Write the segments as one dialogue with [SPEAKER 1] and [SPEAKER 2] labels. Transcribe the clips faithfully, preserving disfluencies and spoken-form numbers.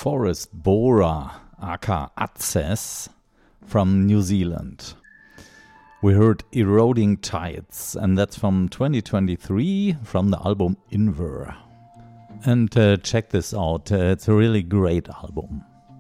[SPEAKER 1] Forrest Bora, aka Atses, from New Zealand. We heard Eroding Tides, and that's from twenty twenty-three, from the album Inver. And uh, check this out, uh, it's a really great album.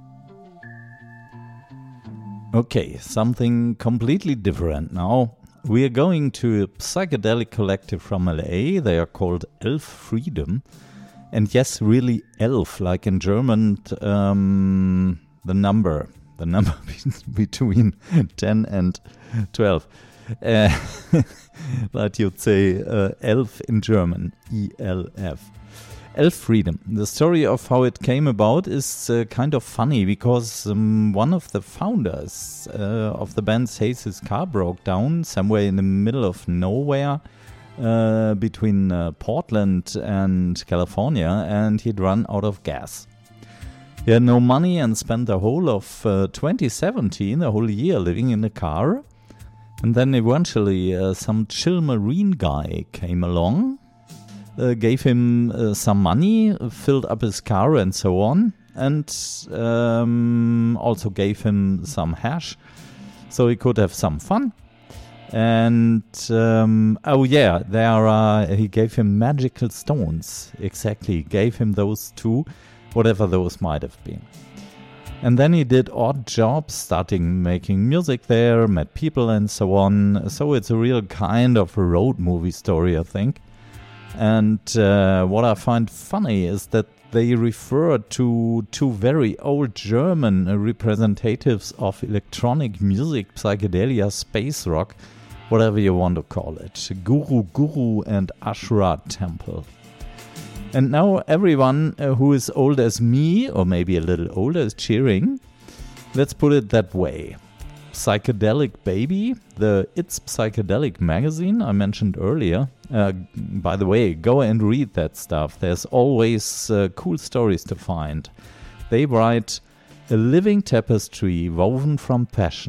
[SPEAKER 1] Okay, something completely different now. We are going to a psychedelic collective from L A. They are called Elf Freedom. And yes, really elf, like in German, um, the number, the number between ten and twelve. Uh, but you'd say uh, elf in German, E L F. Elf Freedom. The story of how it came about is uh, kind of funny because um, one of the founders uh, of the band says his car broke down somewhere in the middle of nowhere. Uh, between uh, Portland and California, and he'd run out of gas. He had no money and spent the whole of uh, twenty seventeen, the whole year, living in a car. And then eventually uh, some chill marine guy came along, uh, gave him uh, some money, filled up his car and so on, and um, also gave him some hash so he could have some fun. And, um, oh yeah, there are, he gave him magical stones. Exactly, gave him those two, whatever those might have been. And then he did odd jobs, starting making music there, met people and so on. So it's a real kind of a road movie story, I think. And uh, what I find funny is that they refer to two very old German uh, representatives of electronic music, psychedelia, space rock, whatever you want to call it, Guru Guru and Ashra Temple. And now everyone uh, who is old as me, or maybe a little older, is cheering. Let's put it that way. Psychedelic Baby, the It's Psychedelic magazine I mentioned earlier. Uh, by the way, go and read that stuff. There's always uh, cool stories to find. They write, a living tapestry woven from passion.